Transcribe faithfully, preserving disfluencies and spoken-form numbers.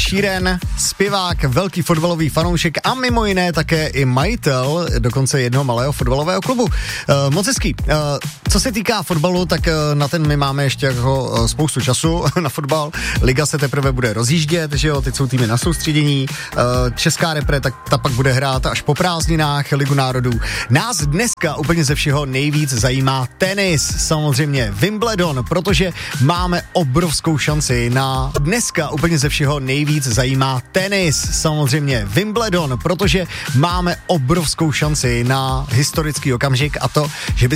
Sheeran, zpěvák, velký fotbalový fanoušek a mimo jiné také i majitel dokonce jednoho malého fotbalového klubu. Uh, moc hezký. Uh, co se týká fotbalu, tak uh, na ten my máme ještě jako uh, spoustu času na fotbal. Liga se teprve bude rozjíždět, že jo, teď jsou týmy na soustředění. Uh, Česká repre, tak ta pak bude hrát až po prázdninách Ligu národů. Nás dneska úplně ze všeho nejvíc zajímá tenis. Samozřejmě Wimbledon, protože máme obrovskou šanci na dneska úplně ze všeho nejvíc zajímá tenis. Samozřejmě Wimbledon, protože máme obrovskou šanci na historický okamžik a to, že by